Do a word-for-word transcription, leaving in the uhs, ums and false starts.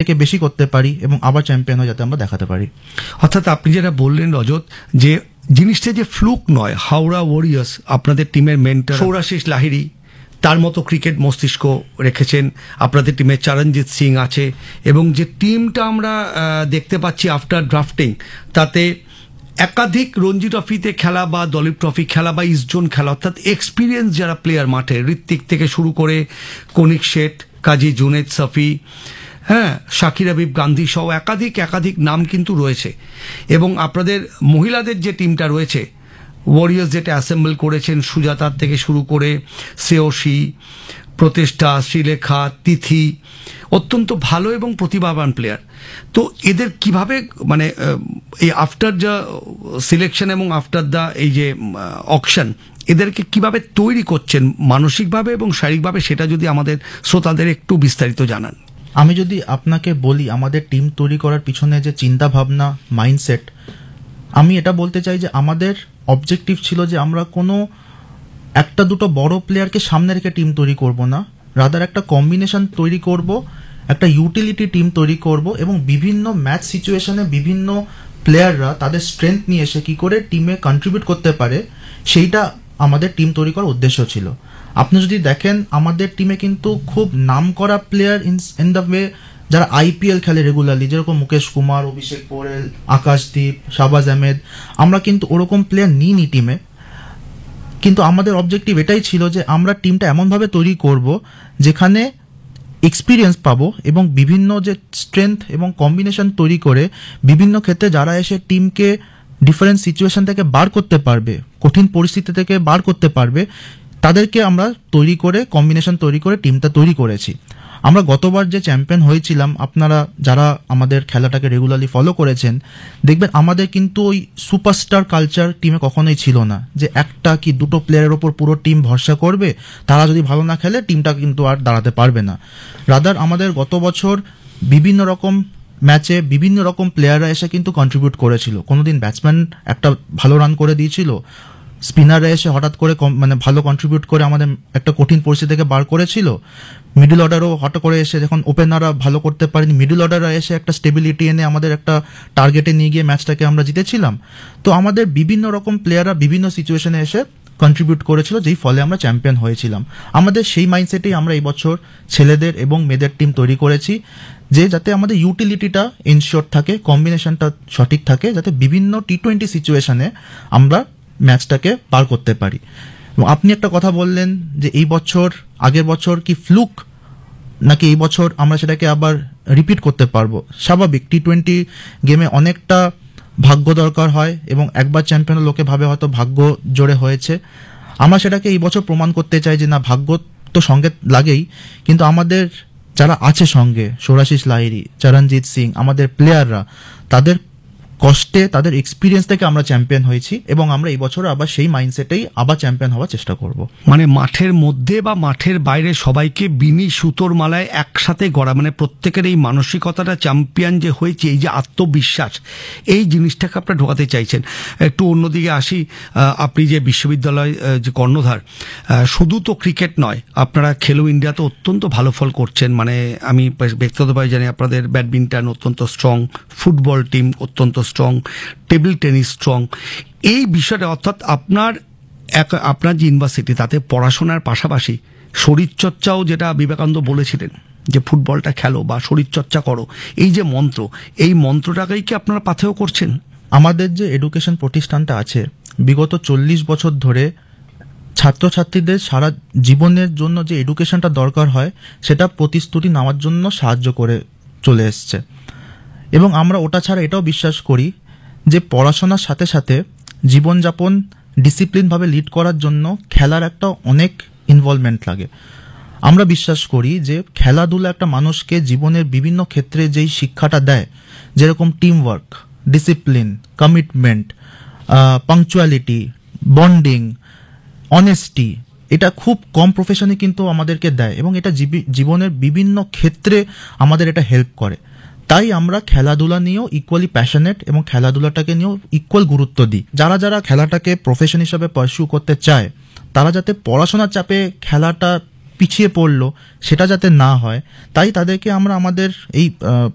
থেকে বেশি করতে পারি এবং আবার চ্যাম্পিয়ন হয়ে যাতে আমরা দেখাতে পারি। অর্থাৎ আপনি যেটা বললেন রজত, যে জিনিসটা যে ফ্লুক নয়, হাওড়া ওয়ারিয়র্স আপনাদের টিমের মেন্টর সৌরাশিস লাহিড়ী তার মতো ক্রিকেট মস্তিষ্ক রেখেছেন, আপনাদের টিমে চরণজিৎ সিং আছে, এবং যে টিমটা আমরা দেখতে পাচ্ছি আফটার ড্রাফটিং, তাতে একাধিক রঞ্জি ট্রফিতে খেলা বা দলীপ ট্রফি খেলা বা ইস্টজোন খেলা, অর্থাৎ এক্সপিরিয়েন্স যারা প্লেয়ার মাঠে, ঋত্বিক থেকে শুরু করে কনিক শেঠ, কাজী জুনেদ সফি, হ্যাঁ, শাকির হাবিব গান্ধী সহ একাধিক একাধিক নাম কিন্তু রয়েছে। এবং আপনাদের মহিলাদের যে টিমটা রয়েছে ওয়ারিয়ার্স, যেটা অ্যাসেম্বল করেছেন সুজাতার থেকে শুরু করে শ্রেয়সী, প্রতিষ্ঠা, শ্রীলেখা, তিথি, অত্যন্ত ভালো এবং প্রতিভাবান প্লেয়ার। তো এদের কিভাবে মানে এই আফটার দ্য সিলেকশন এবং আফটার দ্য এই যে অকশন, এদেরকে কিভাবে তৈরি করছেন মানসিকভাবে এবং শারীরিকভাবে, সেটা যদি আমাদের শ্রোতাদের একটু বিস্তারিত জানান। আমি যদি আপনাকে বলি আমাদের টিম তৈরি করার পিছনে যে চিন্তা ভাবনা, মাইন্ডসেট, আমি এটা বলতে চাই যে আমাদের অবজেক্টিভ ছিল যে আমরা কোনো একটা দুটো বড় প্লেয়ারকে সামনে রেখে টিম তৈরি করব না, রাদার একটা কম্বিনেশন তৈরি করব, একটা ইউটিলিটি টিম তৈরি করব, এবং বিভিন্ন ম্যাচ সিচুয়েশনে বিভিন্ন প্লেয়াররা তাদের স্ট্রেংথ নিয়ে এসে কী করে টিমে কন্ট্রিবিউট করতে পারে, সেইটা আমাদের টিম তৈরি করার উদ্দেশ্য ছিল। আপনি যদি দেখেন আমাদের টিমে কিন্তু খুব নাম করা player in in the way যারা আইপিএল খেলে রেগুলারলি, যেরকম মুকেশ কুমার, অভিষেক পোরেল, আকাশদীপ, শাহবাজ আহমেদ, আমরা কিন্তু ওরকম প্লেয়ার নিইনি টিমে। কিন্তু আমাদের অবজেক্টিভ এটাই ছিল যে আমরা টিমটা এমনভাবে তৈরি করব যেখানে এক্সপিরিয়েন্স পাবো এবং বিভিন্ন যে স্ট্রেংথ এবং কম্বিনেশন তৈরি করে বিভিন্ন ক্ষেত্রে যারা এসে টিমকে ডিফারেন্ট সিচুয়েশন থেকে বার করতে পারবে, কঠিন পরিস্থিতি থেকে বার করতে পারবে, তাদেরকে আমরা তৈরি করে কম্বিনেশন তৈরি করে টিমটা তৈরি করেছি। আমরা গতবার যে চ্যাম্পিয়ন হয়েছিলাম, আপনারা যারা আমাদের খেলাটাকে রেগুলারলি ফলো করেছেন দেখবেন আমাদের কিন্তু ওই সুপারস্টার কালচার টিমে কখনোই ছিল না, যে একটা কি দুটো প্লেয়ারের ওপর পুরো টিম ভরসা করবে, তারা যদি ভালো না খেলে টিমটা কিন্তু আর দাঁড়াতে পারবে না। রাদার আমাদের গত বছর বিভিন্ন রকম ম্যাচে বিভিন্ন রকম প্লেয়াররা এসে কিন্তু কন্ট্রিবিউট করেছিল। কোনোদিন ব্যাটসম্যান একটা ভালো রান করে দিয়েছিল, স্পিনাররা এসে হঠাৎ করে মানে ভালো কন্ট্রিবিউট করে আমাদের একটা কঠিন পরিস্থিতি থেকে বার করেছিল। মিডল অর্ডারও হঠাৎ করে এসে যখন ওপেনাররা ভালো করতে পারেনি, মিডল অর্ডাররা এসে একটা স্টেবিলিটি এনে আমাদের একটা টার্গেটে নিয়ে গিয়ে ম্যাচটাকে আমরা জিতেছিলাম। তো আমাদের বিভিন্ন রকম প্লেয়াররা বিভিন্ন সিচুয়েশনে এসে কন্ট্রিবিউট করেছিল, যেই ফলে আমরা চ্যাম্পিয়ন হয়েছিলাম। আমাদের সেই মাইন্ডসেটেই আমরা এই বছর ছেলেদের এবং মেয়েদের টিম তৈরি করেছি, যে যাতে আমাদের ইউটিলিটিটা ইনশিওর থাকে, কম্বিনেশনটা সঠিক থাকে, যাতে বিভিন্ন টি টোয়েন্টি সিচুয়েশনে আমরা ম্যাচটাকে পার করতে পারি। এবং আপনি একটা কথা বললেন যে এই বছর আগের বছর কি ফ্লুক, নাকি এই বছর আমরা সেটাকে আবার রিপিট করতে পারবো। স্বাভাবিক, টি টোয়েন্টি গেমে অনেকটা ভাগ্য দরকার হয় এবং একবার চ্যাম্পিয়ন লোকে ভাবে হয়তো ভাগ্য জোরে হয়েছে। আমরা সেটাকে এই বছর প্রমাণ করতে চাই যে না, ভাগ্য তো সঙ্গে লাগেই, কিন্তু আমাদের যারা আছে সঙ্গে, সৌরাশিস লাহিড়ী, চরণজিৎ সিং, আমাদের প্লেয়াররা, তাদের কষ্টে তাদের এক্সপিরিয়েন্স থেকে আমরা চ্যাম্পিয়ন হয়েছি এবং আমরা এই বছর আবার সেই মাইন্ডসেটেই আবার চ্যাম্পিয়ন হওয়ার চেষ্টা করব। মানে মাঠের মধ্যে বা মাঠের বাইরে সবাইকে বিনি সুতোর মালায় একসাথে গড়া, মানে প্রত্যেকের এই মানসিকতাটা, চ্যাম্পিয়ন যে হয়েছে, এই যে আত্মবিশ্বাস, এই জিনিসটাকে আপনারা ঢোকাতে চাইছেন। একটু অন্যদিকে আসি, আপনি যে বিশ্ববিদ্যালয় যে কর্ণধার, শুধু তো ক্রিকেট নয়, আপনারা খেলো ইন্ডিয়াতে অত্যন্ত ভালো ফল করছেন। মানে আমি ব্যক্তিগতভাবে জানি আপনাদের ব্যাডমিন্টন অত্যন্ত স্ট্রং, ফুটবল টিম অত্যন্ত স্ট্রং, টেবিল টেনিস স্ট্রং। এই বিষয়টা, অর্থাৎ আপনার এক আপনার যে ইউনিভার্সিটি, তাতে পড়াশোনার পাশাপাশি শরীরচর্চাও, যেটা বিবেকানন্দ বলেছিলেন যে ফুটবলটা খেলো বা শরীরচর্চা করো, এই যে মন্ত্র, এই মন্ত্রটাকেই কি আপনারা পাথেয় করছেন? আমাদের যে এডুকেশন প্রতিষ্ঠানটা আছে, বিগত চল্লিশ বছর ধরে ছাত্রছাত্রীদের সারা জীবনের জন্য যে এডুকেশনটা দরকার হয় সেটা প্রতিশ্রুতি নেওয়ার জন্য সাহায্য করে চলে এসছে। এবং আমরা ওটা ছাড়া এটাও বিশ্বাস করি যে পড়াশোনার সাথে সাথে জীবনযাপন ডিসিপ্লিনভাবে লিড করার জন্য খেলার একটা অনেক ইনভলভমেন্ট লাগে। আমরা বিশ্বাস করি যে খেলাধুলা একটা মানুষকে জীবনের বিভিন্ন ক্ষেত্রে যেই শিক্ষাটা দেয়, যেরকম team work, discipline, commitment, punctuality, bonding, honesty, এটা খুব কম প্রফেশনে কিন্তু আমাদেরকে দেয় এবং এটা জীবনের বিভিন্ন ক্ষেত্রে আমাদের এটা হেল্প করে। তাই আমরা খেলাধুলা নিয়েও ইকুয়ালি প্যাশনেট এবং খেলাধুলাটাকে নিয়েও ইকুয়াল গুরুত্ব দিই। যারা যারা খেলাটাকে প্রফেশন হিসাবে পারসিউ করতে চায়, তারা যাতে পড়াশোনার চাপে খেলাটা পিছিয়ে পড়লো সেটা যাতে না হয়, তাই তাদেরকে আমরা আমাদের এই